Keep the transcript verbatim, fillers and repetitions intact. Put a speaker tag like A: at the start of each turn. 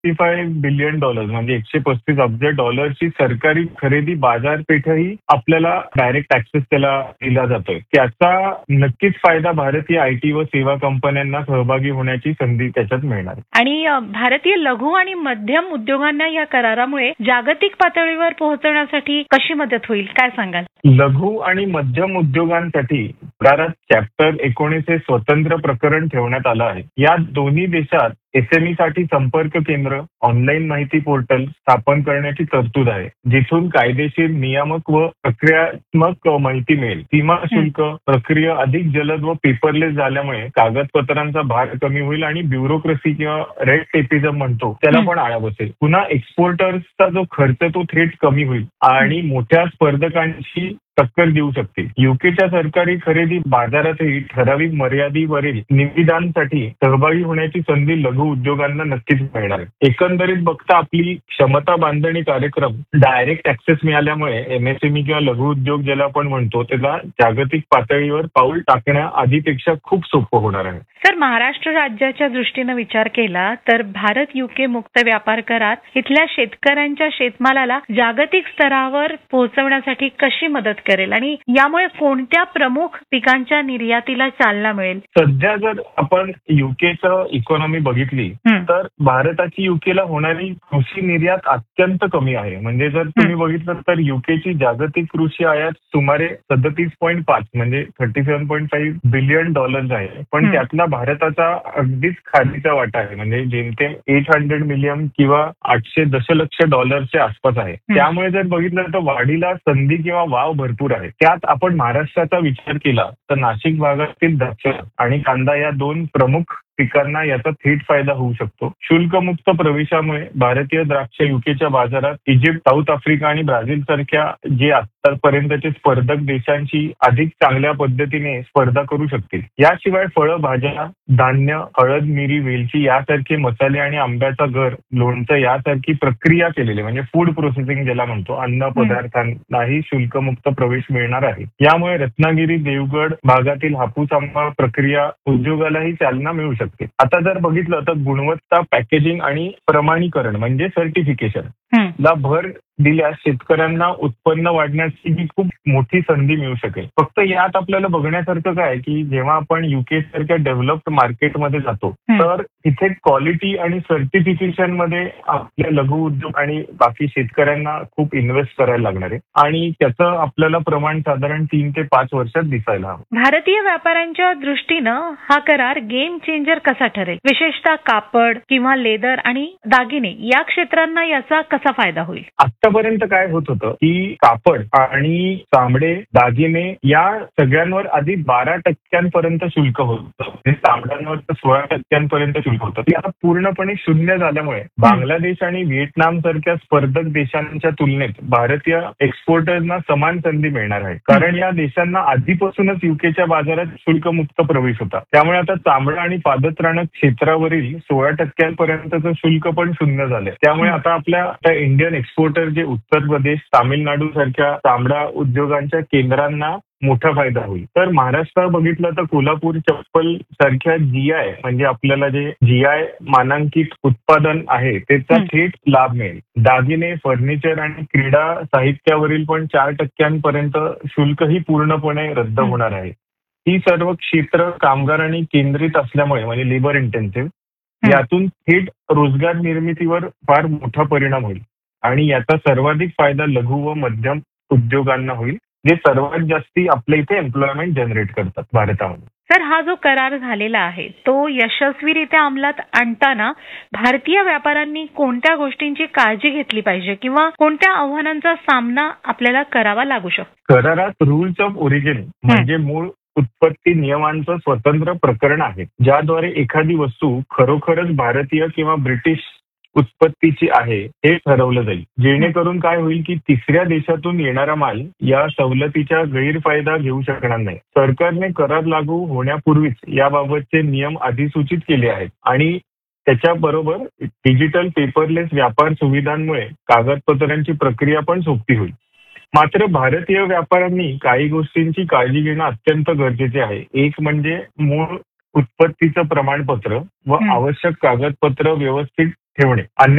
A: Five billion dollars म्हणजे एकशे पस्तीस अब्ज डॉलरची सरकारी खरेदी बाजारपेठही आपल्याला डायरेक्ट ऍक्सेस त्याला दिला जातोय. त्याचा नक्कीच फायदा भारतीय आयटी व सेवा कंपन्यांना सहभागी होण्याची संधी त्याच्यात मिळणार.
B: आणि भारतीय लघु आणि मध्यम उद्योगांना या करारामुळे जागतिक पातळीवर पोहोचण्यासाठी कशी मदत होईल, काय सांगाल?
A: लघु आणि मध्यम उद्योगांसाठी करारात चॅप्टर एकोणीस हे स्वतंत्र प्रकरण ठेवण्यात आलं आहे. या दोन्ही देशात एसएमई साठी संपर्क केंद्र, ऑनलाईन माहिती पोर्टल स्थापन करण्याची तरतूद आहे, जिथून कायदेशीर नियामक व प्रक्रियात्मक माहिती मिळेल. सीमा शुल्क प्रक्रिया अधिक जलद व पेपरलेस झाल्यामुळे कागदपत्रांचा भार कमी होईल आणि ब्युरोक्रेसी किंवा रेड टेपिझम म्हणतो त्याला पण आळा बसेल. पुन्हा एक्सपोर्टर्सचा जो खर्च तो थेट कमी होईल आणि मोठ्या स्पर्धकांशी टक्कर देऊ शकते. युकेच्या सरकारी खरेदी बाजारातही ठराविक मर्यादेवरील निविदांसाठी सहभागी होण्याची संधी लघु उद्योगांना नक्कीच मिळणार. एकंदरीत बघता आपली क्षमता बांधणी कार्यक्रम डायरेक्ट ऍक्सेस मिळाल्यामुळे एमएसएमई किंवा लघु उद्योग ज्याला आपण म्हणतो त्याला जागतिक पातळीवर पाऊल टाकण्या आधीपेक्षा खूप सोपं होणार आहे.
B: सर, महाराष्ट्र राज्याच्या दृष्टीने विचार केला तर भारत युके मुक्त व्यापार करार इथल्या शेतकऱ्यांच्या शेतमालाला जागतिक स्तरावर पोहोचवण्यासाठी कशी मदत करेल आणि यामुळे कोणत्या प्रमुख पिकांच्या निर्यातीला चालना मिळेल?
A: सध्या जर आपण युकेचं इकॉनॉमी बघितली तर भारताची युकेला होणारी कृषी निर्यात अत्यंत कमी आहे. म्हणजे जर तुम्ही बघितलं तर युकेची जागतिक कृषी आयात सुमारे सदतीस पॉईंट पाच म्हणजे thirty seven point five billion dollars आहे. पण त्यातला भारताचा अगदीच खालीचा वाटा आहे, म्हणजे जेमतेम एट हंड्रेड मिलियन किंवा आठशे दशलक्ष डॉलरच्या आसपास आहे. त्यामुळे जर बघितलं तर वाढीला संधी किंवा वाव भरपूर आहे. त्यात आपण महाराष्ट्राचा विचार केला तर नाशिक भागातील द्राक्ष आणि कांदा या दोन प्रमुख पिकांना याचा थेट फायदा होऊ शकतो. शुल्कमुक्त प्रवेशामुळे भारतीय द्राक्ष युकेच्या बाजारात इजिप्त, साऊथ आफ्रिका आणि ब्राझील सारख्या जे आतापर्यंतचे स्पर्धक देशांशी अधिक चांगल्या पद्धतीने स्पर्धा करू शकतील. याशिवाय फळं, भाज्या, धान्य, हळद, मिरी, वेलची यासारखे मसाले आणि आंब्याचा गर, लोणचं यासारखी प्रक्रिया केलेले म्हणजे फूड प्रोसेसिंग ज्याला म्हणतो अन्न पदार्थांनाही शुल्कमुक्त प्रवेश मिळणार आहे. यामुळे रत्नागिरी, देवगड भागातील हापूस आंबा प्रक्रिया उद्योगालाही चालना मिळू शकते. आता जर बघितलं तर गुणवत्ता, पॅकेजिंग आणि प्रमाणीकरण म्हणजे सर्टिफिकेशन ला भर दिल्यास शेतकऱ्यांना उत्पन्न वाढण्याची ही खूप मोठी संधी मिळू शकेल. फक्त यात आपल्याला बघण्यासारखं काय की जेव्हा आपण युके सारख्या डेव्हलप्ड मार्केटमध्ये जातो तर तिथे क्वालिटी आणि सर्टिफिकेशन मध्ये आपल्या लघु उद्योग आणि बाकी शेतकऱ्यांना खूप इन्व्हेस्ट करायला लागणार आहे आणि त्याचं आपल्याला प्रमाण साधारण तीन ते पाच वर्षात दिसायला हवं.
B: भारतीय व्यापाऱ्यांच्या दृष्टीनं हा करार गेम चेंजर कसा ठरेल? विशेषतः कापड किंवा लेदर आणि दागिने या क्षेत्रांना याचा कसा फायदा होईल?
A: आतापर्यंत काय होत होतं की कापड आणि चामडे, दागिने या सगळ्यांवर आधी बारा टक्क्यांपर्यंत शुल्क होतं. चामड्यांवर तर सोळा टक्क्यांपर्यंत शुल्क होतं. ते आता पूर्णपणे शून्य झाल्यामुळे बांगलादेश आणि व्हिएतनाम सारख्या स्पर्धक देशांच्या तुलनेत भारतीय एक्सपोर्टर्सना समान संधी मिळणार आहे. कारण या देशांना आधीपासूनच युकेच्या बाजारात शुल्कमुक्त प्रवेश होता. त्यामुळे आता चामडा आणि पादत्राणक क्षेत्रावरील सोळा टक्क्यांपर्यंतचं शुल्क पण शून्य झालंय. त्यामुळे आता आपल्या इंडियन एक्सपोर्टर जे उत्तर प्रदेश, तामिळनाडू सारख्या चामडा उद्योगांच्या केंद्रांना मोठा फायदा होईल. तर महाराष्ट्रात बघितलं तर कोल्हापूर चप्पल सारख्या जीआय म्हणजे आपल्याला जे जीआय मानांकित उत्पादन आहे त्याचा थेट लाभ मिळेल. दागिने, फर्निचर आणि क्रीडा साहित्यावरील पण चार टक्क्यांपर्यंत शुल्कही पूर्णपणे रद्द होणार आहे. ही सर्व क्षेत्र कामगारांनी केंद्रित असल्यामुळे म्हणजे लेबर इंटेन्सिव्ह यातून थेट रोजगार निर्मितीवर फार मोठा परिणाम होईल आणि याचा सर्वाधिक फायदा लघु व मध्यम उद्योगांना होईल, जे सर्वात जास्ती आपल्या इथे एम्प्लॉयमेंट जनरेट करतात भारतामध्ये.
B: सर, हा जो करार झालेला आहे तो यशस्वीरित्या अंमलात आणताना भारतीय व्यापाऱ्यांनी कोणत्या गोष्टींची काळजी घेतली पाहिजे किंवा कोणत्या आव्हानांचा सामना आपल्याला करावा लागू शकतो?
A: करारात रूल्स ऑफ ओरिजिन म्हणजे मूळ उत्पत्ती नियमांचं स्वतंत्र प्रकरण आहे, ज्याद्वारे एखादी वस्तू खरोखरच भारतीय किंवा ब्रिटिश उत्पत्तीची आहे हे ठरवलं जाईल. जेणेकरून काय होईल की तिसऱ्या देशातून येणारा माल या सवलतीचा गैरफायदा घेऊ शकणार नाही. सरकारने करार लागू होण्यापूर्वीच याबाबतचे नियम अधिसूचित केले आहेत आणि त्याच्याबरोबर डिजिटल पेपरलेस व्यापार सुविधांमुळे कागदपत्रांची प्रक्रिया पण सोपी होईल. मात्र भारतीय व्यापाऱ्यांनी काही गोष्टींची काळजी घेणं अत्यंत गरजेचे आहे. एक म्हणजे मूळ उत्पत्तीचं प्रमाणपत्र व आवश्यक कागदपत्र व्यवस्थित ठेवणे.